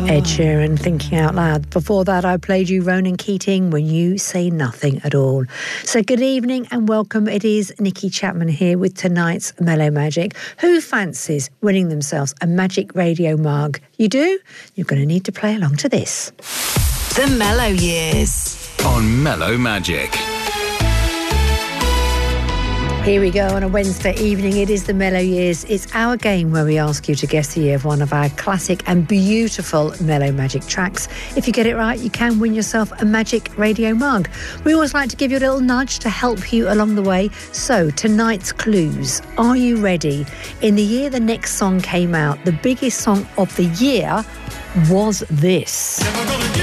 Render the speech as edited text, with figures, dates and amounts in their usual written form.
Ed Sheeran, Thinking Out Loud. Before that, I played you Ronan Keating, When You Say Nothing at All. So good evening and welcome. It is Nikki Chapman here with tonight's Mellow Magic. Who fancies winning themselves a Magic Radio mug? You do? You're going to need to play along to this. The Mellow Years on Mellow Magic. Here we go on a Wednesday evening. It is the Mellow Years. It's our game where we ask you to guess the year of one of our classic and beautiful Mellow Magic tracks. If you get it right, you can win yourself a Magic Radio mug. We always like to give you a little nudge to help you along the way. So tonight's clues. Are you ready? In the year the next song came out, the biggest song of the year was this.